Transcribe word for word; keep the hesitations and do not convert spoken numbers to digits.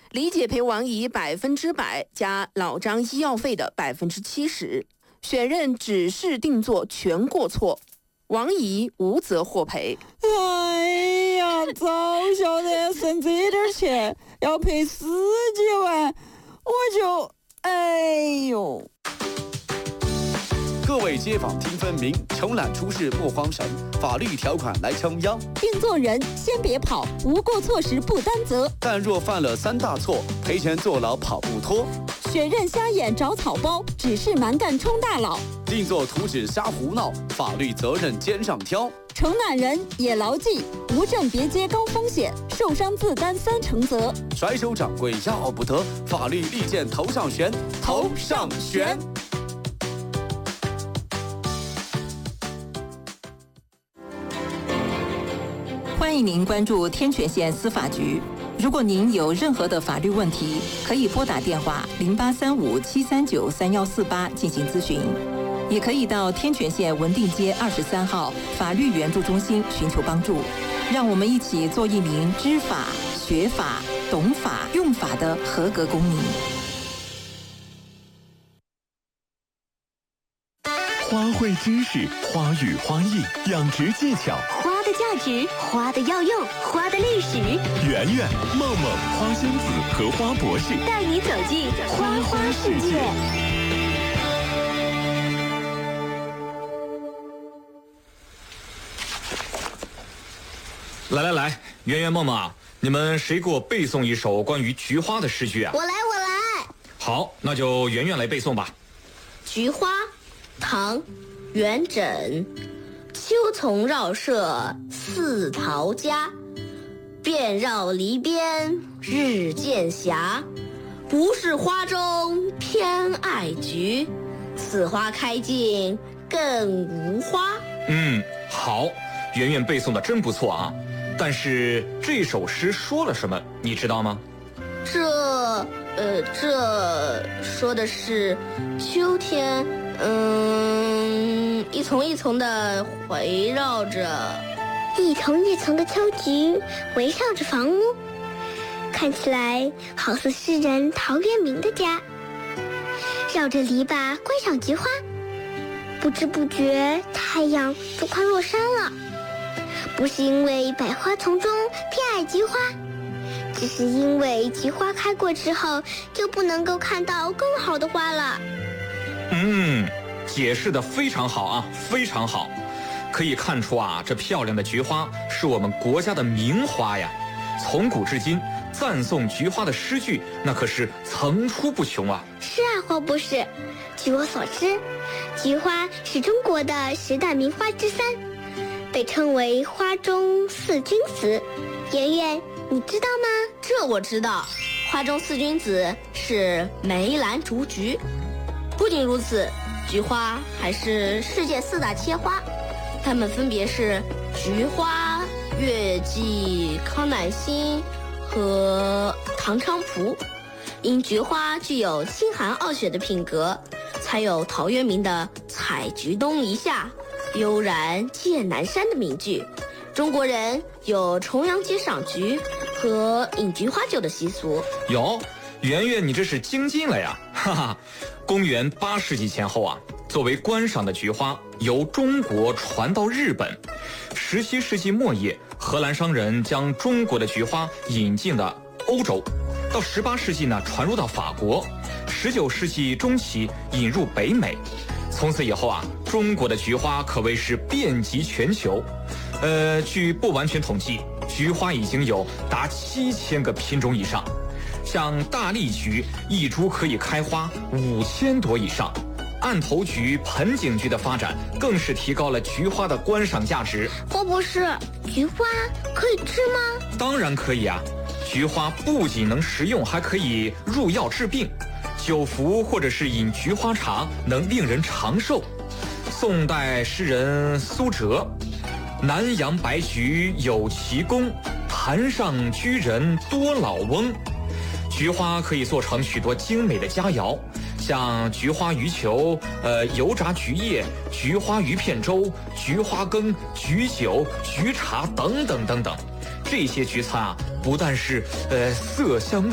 理解赔王姨百分之百加老张医药费的百分之七十，选任只是定做全过错，王姨无责获赔。 哎呀，早晓得省这点钱要赔十几万，我就哎呦。 各位街坊听分明，穷懒出事莫慌神，法律条款来撑腰。 定做人先别跑，无过错时不担责。 但若犯了三大错，赔钱坐牢跑不脱。 选任瞎眼找草包，只是蛮干充大佬。 定做图纸瞎胡闹，法律责任肩上挑。 穷懒人也牢记，无证别接高风险，受伤自担三成责。 甩手掌柜要不得，法律利剑头上悬，头上悬。 欢迎您关注天泉县司法局。如果您有任何的法律问题，可以拨打电话零八三五七三九三幺四八进行咨询，也可以到天泉县文定街二十三号法律援助中心寻求帮助。让我们一起做一名知法、学法、懂法、用法的合格公民。 花卉知识，花语花艺，养殖技巧， 花的价值，花的药用，花的历史。 圆圆、梦梦、花仙子和花博士带你走进花花世界。 来来来，圆圆、梦梦啊，你们谁给我背诵一首关于菊花的诗句啊？ 我来，我来。 好，那就圆圆来背诵吧。 菊花，唐，元稹。秋丛绕舍似陶家，遍绕篱边日渐斜。不是花中偏爱菊，此花开尽更无花。 嗯，好，圆圆背诵的真不错啊。但是这首诗说了什么，你知道吗？ 这，呃，这说的是秋天，嗯，一丛一丛的围绕着， 一丛一丛的秋菊围绕着房屋，看起来好似诗人陶渊明的家。绕着篱笆观赏菊花，不知不觉太阳就快落山了。不是因为百花丛中偏爱菊花，只是因为菊花开过之后就不能够看到更好的花了。 嗯，解释得非常好啊，非常好。可以看出啊，这漂亮的菊花是我们国家的名花呀。从古至今，赞颂菊花的诗句那可是层出不穷啊。 是啊，花博士，据我所知，菊花是中国的十大名花之三，被称为花中四君子。圆圆，你知道吗？ 这我知道，花中四君子是梅兰竹菊。不仅如此，菊花还是世界四大切花，它们分别是菊花、月季、康乃馨和唐菖蒲。因菊花具有清寒傲雪的品格，才有陶渊明的“采菊东篱下，悠然见南山”的名句。中国人有重阳节赏菊和饮菊花酒的习俗。 有，圆圆你这是精进了呀，哈哈。公元八世纪前后啊，作为观赏的菊花由中国传到日本。十七世纪末叶，荷兰商人将中国的菊花引进了欧洲。到十八世纪呢，传入到法国。十九世纪中期引入北美。从此以后啊，中国的菊花可谓是遍及全球。呃，据不完全统计，菊花已经有达七千个品种以上。像大丽菊，一株可以开花五千朵以上。案头菊、盆景菊的发展，更是提高了菊花的观赏价值。 花博士，菊花可以吃吗？ 当然可以啊！菊花不仅能食用，还可以入药治病。久服或者是饮菊花茶，能令人长寿。宋代诗人苏辙：南阳白菊有奇功，坛上居人多老翁。菊花可以做成许多精美的佳肴，像菊花鱼球、呃油炸菊叶、菊花鱼片粥、菊花羹、菊酒、菊茶等等等等。这些菊餐啊，不但是呃色香味